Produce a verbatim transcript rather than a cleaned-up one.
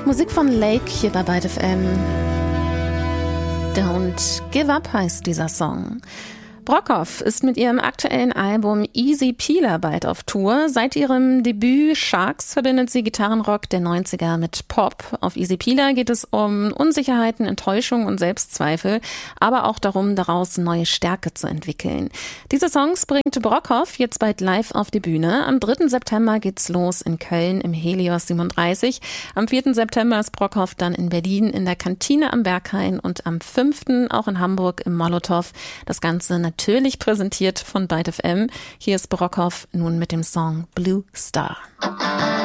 Musik von Lake hier bei Byte F M. Don't Give Up heißt dieser Song. Brockhoff ist mit ihrem aktuellen Album Easy Peeler bald auf Tour. Seit ihrem Debüt Sharks verbindet sie Gitarrenrock der neunziger mit Pop. Auf Easy Peeler geht es um Unsicherheiten, Enttäuschung und Selbstzweifel, aber auch darum, daraus neue Stärke zu entwickeln. Diese Songs bringt Brockhoff jetzt bald live auf die Bühne. Am dritten September geht's los in Köln im Helios siebenunddreißig. Am vierten September ist Brockhoff dann in Berlin in der Kantine am Berghain und am fünften auch in Hamburg im Molotow. Das Ganze natürlich präsentiert von Byte F M. Hier ist Brockhoff nun mit dem Song Blue Star.